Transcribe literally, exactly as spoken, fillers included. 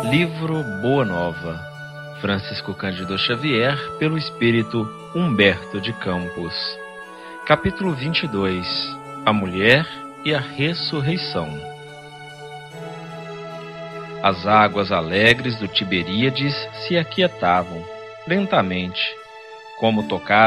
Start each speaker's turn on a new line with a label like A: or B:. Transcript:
A: Livro Boa Nova, Francisco Cândido Xavier, pelo espírito Humberto de Campos. Capítulo vinte e dois. A Mulher e a Ressurreição. As águas alegres do Tiberíades se aquietavam, lentamente, como tocadas